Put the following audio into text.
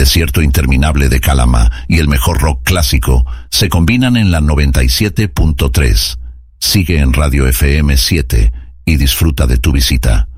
desierto interminable de Calama y el mejor rock clásico se combinan en la 97.3. Sigue en Radio FM 7 y disfruta de tu visita.